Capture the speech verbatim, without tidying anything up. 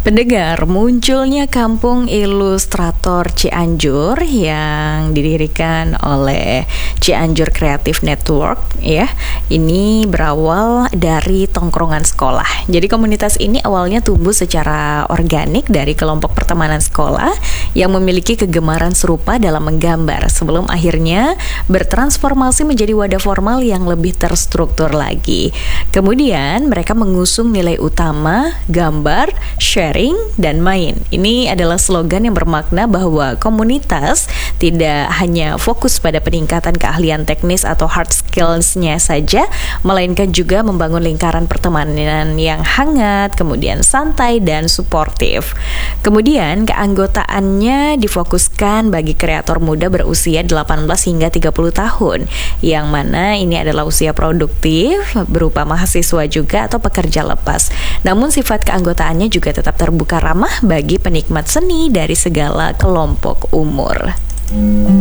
Pendengar, munculnya Kampung Ilustrator Cianjur yang didirikan oleh Cianjur Creative Network ya. Ini berawal dari tongkrongan sekolah. Jadi komunitas ini awalnya tumbuh secara organik dari kelompok pertemanan sekolah yang memiliki kegemaran serupa dalam menggambar sebelum akhirnya bertransformasi menjadi wadah formal yang lebih terstruktur lagi. Kemudian mereka mengusung nilai utama gambar, share dan main. Ini adalah slogan yang bermakna bahwa komunitas tidak hanya fokus pada peningkatan keahlian teknis atau hard skills-nya saja, melainkan juga membangun lingkaran pertemanan yang hangat, kemudian santai dan suportif. Kemudian keanggotaannya difokuskan bagi kreator muda berusia delapan belas hingga tiga puluh tahun, yang mana ini adalah usia produktif berupa mahasiswa juga atau pekerja lepas. Namun sifat keanggotaannya juga tetap terbuka ramah bagi penikmat seni dari segala kelompok umur.